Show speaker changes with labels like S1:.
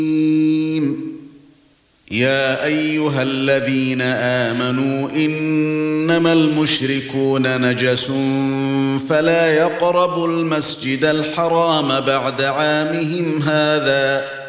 S1: يا ايها الذين آمنوا انما المشركون نجس فلا يقربوا المسجد الحرام بعد عامهم هذا